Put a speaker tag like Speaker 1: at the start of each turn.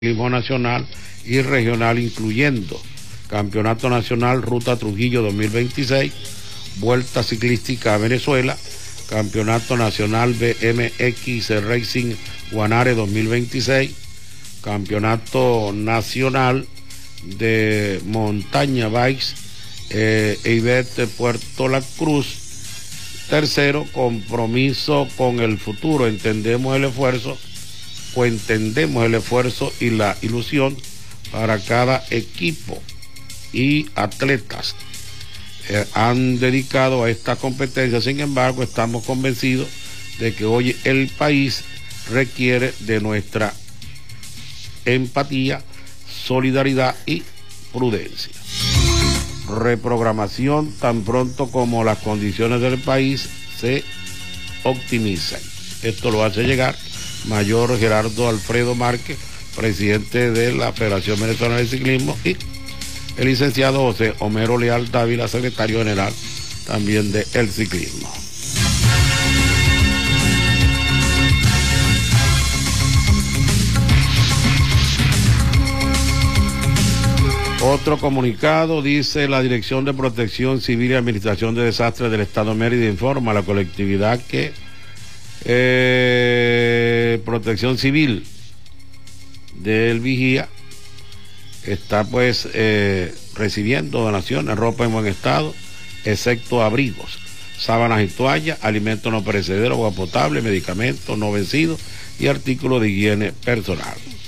Speaker 1: ciclismo nacional y regional, incluyendo Campeonato Nacional Ruta Trujillo 2026, Vuelta Ciclística a Venezuela, Campeonato Nacional BMX Racing Guanare 2026, Campeonato Nacional de Montaña Bikes EIBET Puerto La Cruz. Tercero, compromiso con el futuro. Entendemos el esfuerzo y la ilusión para cada equipo y atletas han dedicado a esta competencia. Sin embargo, estamos convencidos de que hoy el país requiere de nuestra empatía, solidaridad y prudencia. Reprogramación tan pronto como las condiciones del país se optimizan. Esto lo hace llegar Mayor Gerardo Alfredo Márquez, presidente de la Federación Venezolana de Ciclismo, y el licenciado José Homero Leal Dávila, secretario general también de El Ciclismo. Otro comunicado dice: la Dirección de Protección Civil y Administración de Desastres del Estado de Mérida informa a la colectividad que Protección Civil del Vigía está recibiendo donaciones, ropa en buen estado, excepto abrigos, sábanas y toallas, alimentos no perecederos, agua potable, medicamentos no vencidos y artículos de higiene personal.